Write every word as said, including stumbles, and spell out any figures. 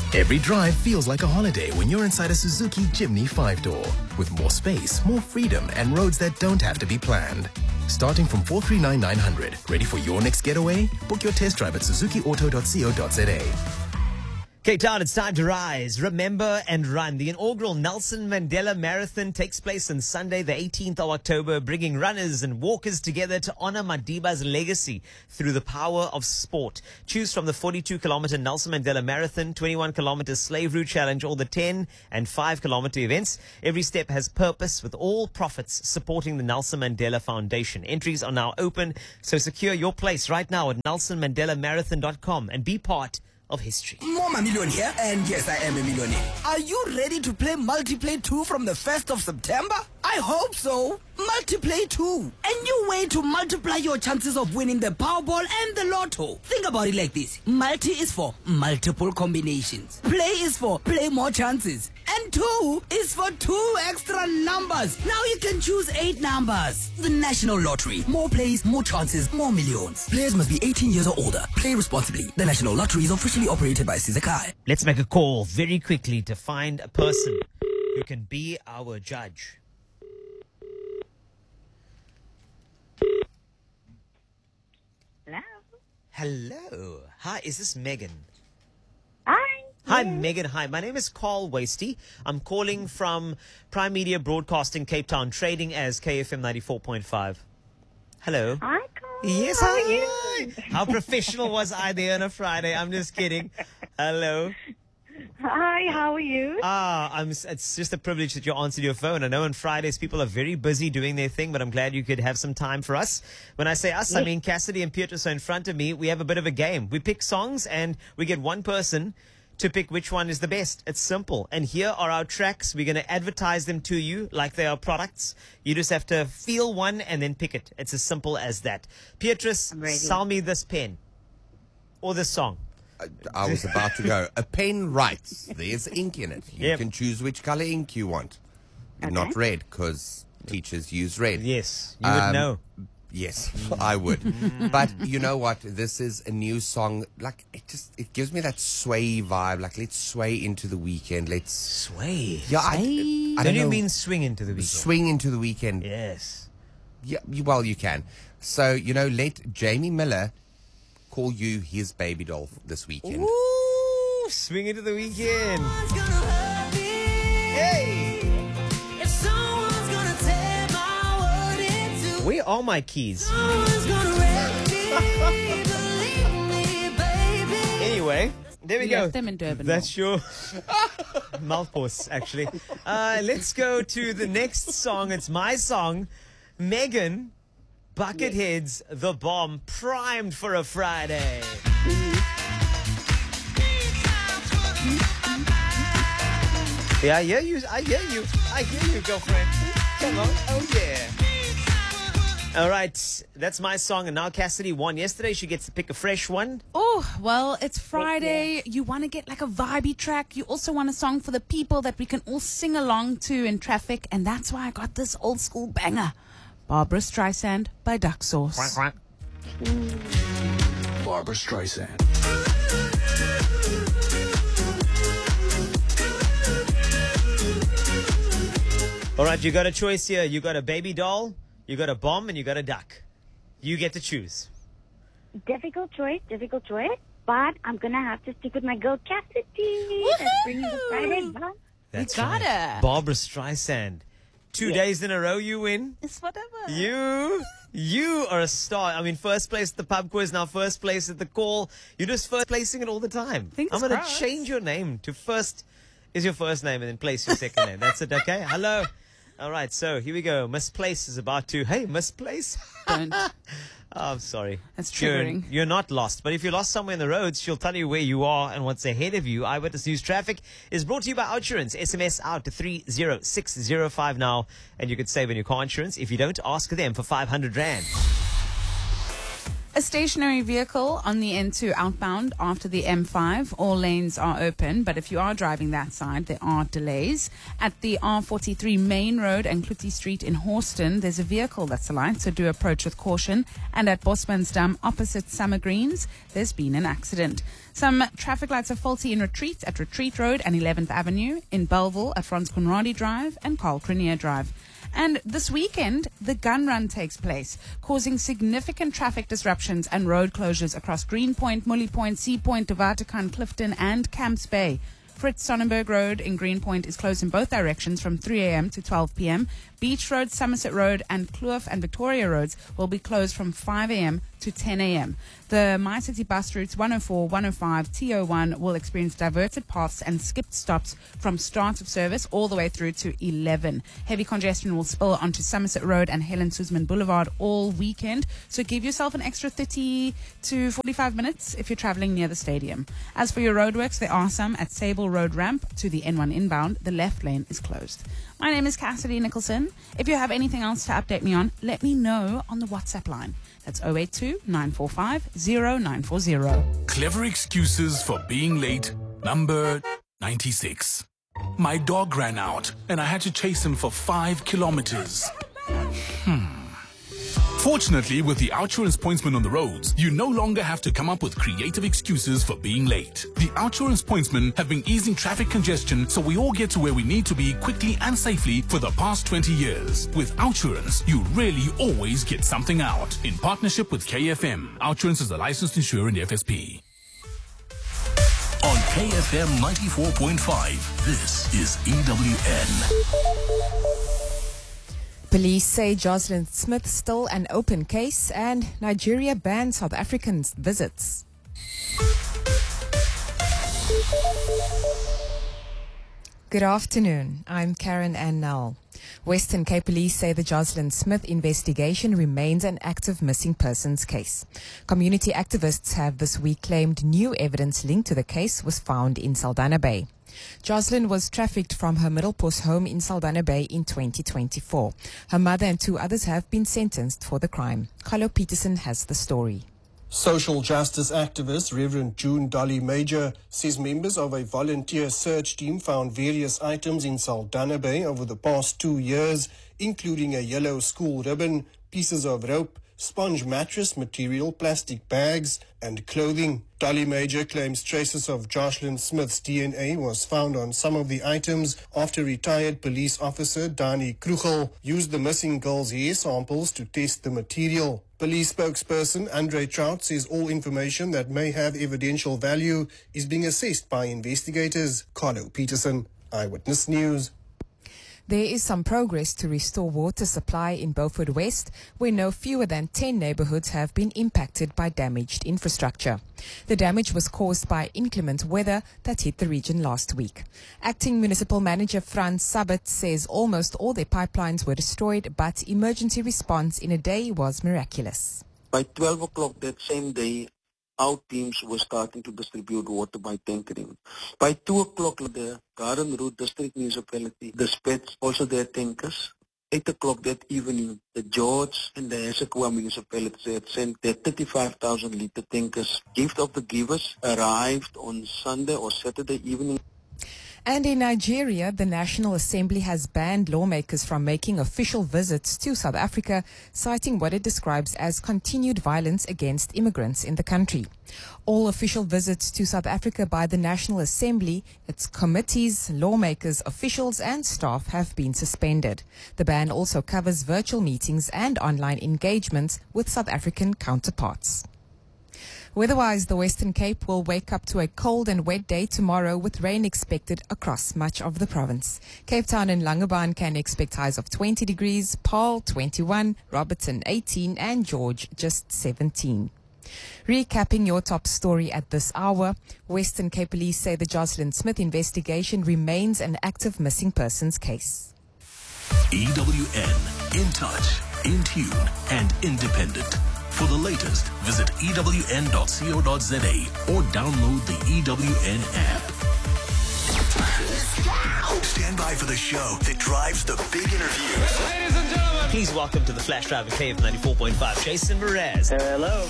Every drive feels like a holiday when you're inside a Suzuki Jimny five-door. With more space, more freedom, and roads that don't have to be planned. Starting from four three nine nine hundred. Ready for your next getaway? Book your test drive at suzuki auto dot co dot za. Cape Town, it's time to rise, remember and run. The inaugural Nelson Mandela Marathon takes place on Sunday, the eighteenth of October, bringing runners and walkers together to honor Madiba's legacy through the power of sport. Choose from the forty-two kilometer Nelson Mandela Marathon, twenty-one kilometer Slave Route Challenge, or the ten and five kilometer events. Every step has purpose, with all profits supporting the Nelson Mandela Foundation. Entries are now open, so secure your place right now at nelson mandela marathon dot com and be part of history. Mama Million here, and yes, I am a millionaire. Are you ready to play Multiplay two from the first of September? I hope so. Multiplay two. A new way to multiply your chances of winning the Powerball and the Lotto. Think about it like this. Multi is for multiple combinations. Play is for play more chances. And two is for two extra numbers. Now you can choose eight numbers. The National Lottery. More plays, more chances, more millions. Players must be eighteen years or older. Play responsibly. The National Lottery is officially operated by Sizakai. Let's make a call very quickly to find a person who can be our judge. Hello. Hello. Hi, is this Megan? Hi. Hi, Yes. Megan. Hi, my name is Carl Wasty. I'm calling from Prime Media Broadcasting Cape Town, trading as K F M ninety-four point five. Hello. Hi, Carl. Yes, How are hi. you? How professional was I there on a Friday? I'm just kidding. Hello. Hi, how are you? Ah, I'm, it's just a privilege that you answered your phone. I know on Fridays people are very busy doing their thing, but I'm glad you could have some time for us. When I say us, I mean Cassidy and Beatrice are in front of me. We have a bit of a game. We pick songs and we get one person to pick which one is the best. It's simple. And here are our tracks. We're going to advertise them to you like they are products. You just have to feel one and then pick it. It's as simple as that. Beatrice, I'm ready. sell me this pen or this song. I, I was about to go. A pen writes. There's ink in it. You Yep. can choose which color ink you want. Okay. Not red, because teachers use red. Yes, you would Um, know. Yes, I would. But you know what? This is a new song. Like, it just, it gives me that sway vibe. Like, let's sway into the weekend. Let's, Sway. yeah, I, I Don't don't you know. mean swing into the weekend? Swing into the weekend. Yes. Yeah, you- well, you can. So, you know, let Jamie Miller call you his baby doll this weekend. Ooh, swing into the weekend. Hey. Where are my keys? Anyway, there we You go. left them in Durban. That's your mouthpiece, actually. Uh, let's go to the next song. It's my song, Megan, Buckethead's The Bomb, primed for a Friday. Yeah, I hear you. I hear you. I hear you, girlfriend. Come on. Oh, yeah. All right. That's my song. And now Cassidy won yesterday. She gets to pick a fresh one. Oh, well, it's Friday. You want to get like a vibey track. You also want a song for the people that we can all sing along to in traffic. And that's why I got this old school banger. Barbara Streisand by Duck Sauce. Quack, quack. Barbara Streisand. All right. You got a choice here. You got a baby doll, you got a bomb, and you got a duck. You get to choose. Difficult choice, difficult choice. But I'm going to have to stick with my girl Cassidy. That's bringing the Friday vibe. That's got right. her. Barbara Streisand. Two days in a row you win. It's whatever. You, you are a star. I mean, first place at the pub quiz, now first place at the call. You're just first placing it all the time. Fingers I'm going to crossed. change your name to first is your first name and then place your second name. That's it, okay? Hello. All right, so here we go. Miss Place is about to, hey, Miss Place. Don't. Oh, I'm sorry. That's You're, triggering. you're not lost. But if you're lost somewhere in the roads, she'll tell you where you are and what's ahead of you. Eyewitness News Traffic is brought to you by Outsurance. S M S out to three zero six zero five now, and you could save on your car insurance. If you don't, ask them for five hundred rand. A stationary vehicle on the N two outbound after the M five. All lanes are open, but if you are driving that side, there are delays. At the R forty-three Main Road and Kluti Street in Horston, there's a vehicle that's alight, so do approach with caution. And at Bosmansdam, opposite Summer Greens, there's been an accident. Some traffic lights are faulty in Retreat at Retreat Road and eleventh Avenue, in Belleville at Frans Conradi Drive and Carl Crinier Drive. And this weekend, the gun run takes place, causing significant traffic disruptions and road closures across Greenpoint, Mully Point, Sea Point, Devatakan, Clifton and Camps Bay. Fritz Sonnenberg Road in Greenpoint is closed in both directions from three a.m. to twelve p.m. Beach Road, Somerset Road and Kloof and Victoria Roads will be closed from five a.m. to ten a.m. The My City bus routes one oh four, one oh five, T oh one will experience diverted paths and skipped stops from start of service all the way through to eleven. Heavy congestion will spill onto Somerset Road and Helen Suzman Boulevard all weekend, so give yourself an extra thirty to forty-five minutes if you're traveling near the stadium. As for your roadworks, there are some at Sable Road ramp to the N one inbound. The left lane is closed. My name is Cassidy Nicholson. If you have anything else to update me on, let me know on the WhatsApp line. That's oh eight two, nine four five, oh nine four oh. Clever excuses for being late, number ninety-six. My dog ran out and I had to chase him for five kilometers. Hmm. Fortunately, with the Outsurance Pointsman on the roads, you no longer have to come up with creative excuses for being late. The Outsurance Pointsmen have been easing traffic congestion so we all get to where we need to be quickly and safely for the past twenty years. With Outsurance, you really always get something out. In partnership with K F M, Outsurance is a licensed insurer in F S P. On K F M ninety-four point five, this is E W N. Police say Jocelyn Smith still an open case, and Nigeria bans South Africans' visits. Good afternoon. I'm Karen Ann Null. Western Cape Police say the Jocelyn Smith investigation remains an active missing persons case. Community activists have this week claimed new evidence linked to the case was found in Saldanha Bay. Jocelyn was trafficked from her Middelpos home in Saldanha Bay in twenty twenty-four. Her mother and two others have been sentenced for the crime. Carlo Peterson has the story. Social justice activist Reverend June Dolly Major says members of a volunteer search team found various items in Saldanha Bay over the past two years, including a yellow school ribbon, pieces of rope, sponge mattress material, plastic bags and clothing. Dolly Major claims traces of Jocelyn Smith's D N A was found on some of the items after retired police officer Dani Krugel used the missing girl's hair samples to test the material. Police spokesperson Andre Trout says all information that may have evidential value is being assessed by investigators. Carlo Peterson, Eyewitness News. There is some progress to restore water supply in Beaufort West, where no fewer than ten neighborhoods have been impacted by damaged infrastructure. The damage was caused by inclement weather that hit the region last week. Acting Municipal Manager Frans Sabbat says almost all their pipelines were destroyed, but emergency response in a day was miraculous. By twelve o'clock that same day, our teams were starting to distribute water by tankering. By two o'clock, the Garden Route District Municipality dispatched also their tankers. eight o'clock that evening, the George and the Hessequa municipalities had sent their thirty-five thousand litre tankers. Gift of the givers arrived on Sunday or Saturday evening. And in Nigeria, the National Assembly has banned lawmakers from making official visits to South Africa, citing what it describes as continued violence against immigrants in the country. All official visits to South Africa by the National Assembly, its committees, lawmakers, officials and staff have been suspended. The ban also covers virtual meetings and online engagements with South African counterparts. Weather-wise, the Western Cape will wake up to a cold and wet day tomorrow with rain expected across much of the province. Cape Town and Langebaan can expect highs of twenty degrees, Paarl twenty-one, Robertson eighteen and George just seventeen. Recapping your top story at this hour, Western Cape Police say the Jocelyn Smith investigation remains an active missing persons case. E W N, in touch, in tune and independent. For the latest, visit E W N dot co dot za or download the E W N app. Stand by for the show that drives the big interviews. Ladies and gentlemen, please welcome to the Flash Drive of K F ninety-four point five, Jason Mraz. Hello.